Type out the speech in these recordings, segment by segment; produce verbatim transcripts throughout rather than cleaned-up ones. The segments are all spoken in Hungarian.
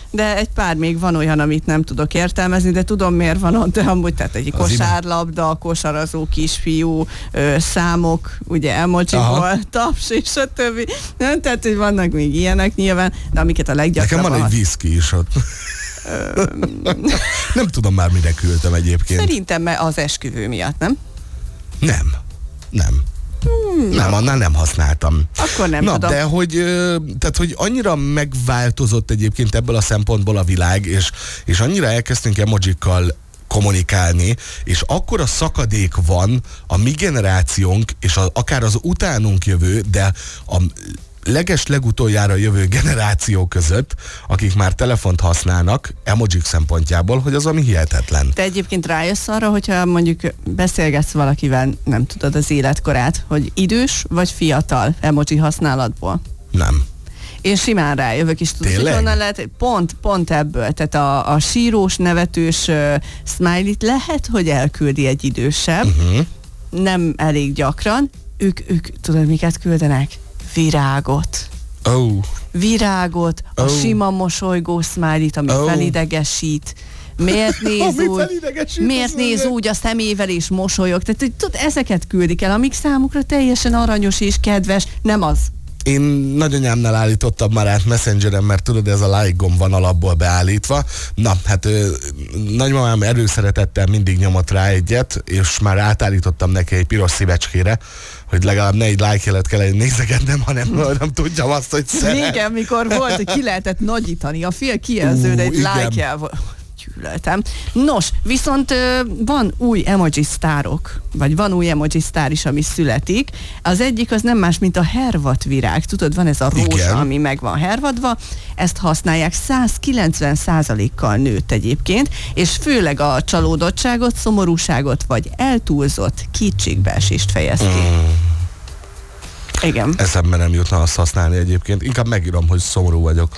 de egy pár még van olyan, amit nem tudok értelmezni, de tudom miért van ott, de amúgy, tehát egy az kosárlabda, kosarazó kisfiú, ö, számok, ugye emojiból, taps és a többi. Nem, tehát, hogy vannak még ilyenek nyilván, de amiket a leggyakrabban... Nekem van egy viszki is ott. Nem tudom már, mire küldtem egyébként. Szerintem az esküvő miatt, nem? Nem. Nem. Hmm, nem, annál nem használtam. Akkor nem Na, tudom. de hogy, tehát, hogy annyira megváltozott egyébként ebből a szempontból a világ, és, és annyira elkezdtünk emojikkal kommunikálni, és akkora szakadék van a mi generációnk, és a, akár az utánunk jövő, de a leges legutoljára jövő generáció között, akik már telefont használnak, emojik szempontjából, hogy az ami hihetetlen. Te egyébként rájössz arra, hogyha mondjuk beszélgetsz valakivel, nem tudod az életkorát, hogy idős vagy fiatal emoji használatból? Nem. Én simán rájövök is, tudod, hogy honnan lehet, pont, pont ebből, tehát a, a sírós, nevetős uh, smiley-t lehet, hogy elküldi egy idősebb, uh-huh. nem elég gyakran, ők, ők, tudod, miket küldenek? Virágot. Oh. Virágot, a oh. sima mosolygó smiley-t, ami oh. felidegesít. Miért néz úgy, miért néz úgy a szemével és mosolyog? Tehát, hogy tudod, ezeket küldik el, amik számukra teljesen aranyos és kedves, nem az. Én nagyanyámnál állítottam már át Messengeren, mert tudod, ez a like gomb van alapból beállítva. Na, hát ö, nagymamám erőszeretettel mindig nyomott rá egyet, és már átállítottam neki egy piros szívecskére, hogy legalább ne egy like jelet kell nézegetnem, hanem nem tudjam azt, hogy szeret. Igen, mikor volt, hogy ki lehetett nagyítani a fél kijelzőre egy like-jel. Gyűlöltem. Nos, viszont ö, van új emoji sztárok, vagy van új emoji sztár is, ami születik. Az egyik az nem más, mint a hervad virág. Tudod, van ez a rózsa, igen, ami meg van hervadva. Ezt használják, száz kilencven százalékkal nőtt egyébként, és főleg a csalódottságot, szomorúságot, vagy eltúlzott kétségbeesést fejez ki. Mm. Igen. Eszembe nem jutna azt használni egyébként. Inkább megírom, hogy szomorú vagyok.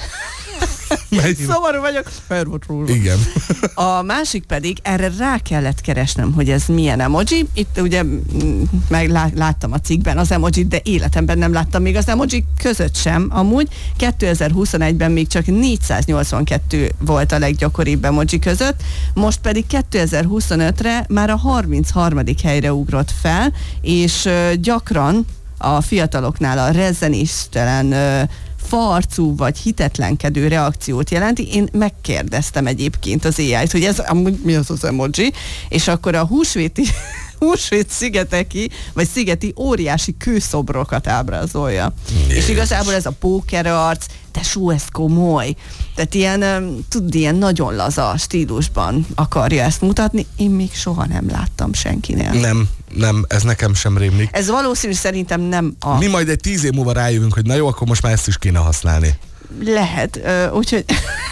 Szomorú vagyok. Igen. A másik pedig, erre rá kellett keresnem, hogy ez milyen emoji. Itt ugye meg láttam a cikkben az emojit, de életemben nem láttam még az emoji között sem. Amúgy kétezer-huszonegyben még csak négyszáznyolcvankettő volt a leggyakoribb emoji között, most pedig kétezer-huszonötre már a harmincharmadik helyre ugrott fel, és gyakran a fiataloknál a rezzenéstelen farcú vagy hitetlenkedő reakciót jelenti. Én megkérdeztem egyébként az á í-t, hogy ez amúgy mi az az emoji, és akkor a húsvéti húsvét szigeteki, vagy szigeti óriási kőszobrokat ábrázolja. Jézus. És igazából ez a pókerarc, tesó, ez komoly. Tehát ilyen, tud, ilyen nagyon laza stílusban akarja ezt mutatni. Én még soha nem láttam senkinél. Nem, nem, ez nekem sem rémlik. Ez valószínű szerintem nem a... Mi majd egy tíz év múlva rájövünk, hogy na jó, akkor most már ezt is kéne használni. Lehet, úgyhogy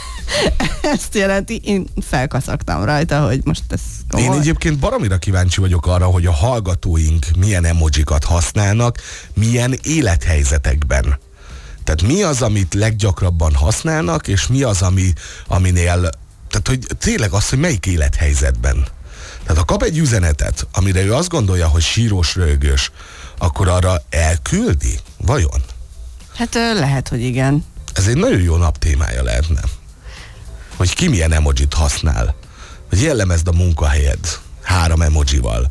ezt jelenti, én felkaszaktam rajta, hogy most ez komoly. Én egyébként baromira kíváncsi vagyok arra, hogy a hallgatóink milyen emojikat használnak, milyen élethelyzetekben. Tehát mi az, amit leggyakrabban használnak, és mi az, ami, aminél, tehát hogy tényleg az, hogy melyik élethelyzetben. Tehát ha kap egy üzenetet, amire ő azt gondolja, hogy sírós, röhögős, akkor arra elküldi? Vajon? Hát lehet, hogy igen. Ez egy nagyon jó naptémája lehetne. Hogy ki milyen emojit használ. Hogy jellemezd a munkahelyed három emojival.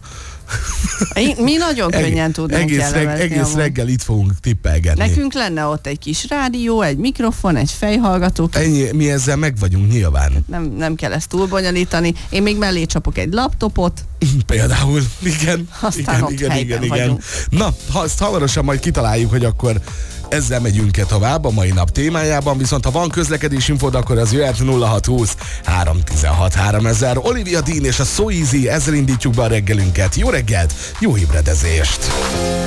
Mi nagyon könnyen tudnánk egész jellemezni. Reg, egész reggel itt fogunk tippelgetni. Nekünk lenne ott egy kis rádió, egy mikrofon, egy fejhallgató. Ennyi, mi ezzel meg vagyunk nyilván. Nem, nem kell ezt túlbonyolítani. Én még mellé csapok egy laptopot. Például, igen. Aztán igen, ott igen, igen, igen. vagyunk. Na, ha azt hamarosan majd kitaláljuk, hogy akkor ezzel megyünk-e tovább a mai nap témájában, viszont ha van közlekedés infód, akkor az jöhet nulla hat húsz három tizenhat háromezer. Olivia Dean és a So Easy, ezzel indítjuk be a reggelünket. Jó reggelt, jó ébredezést!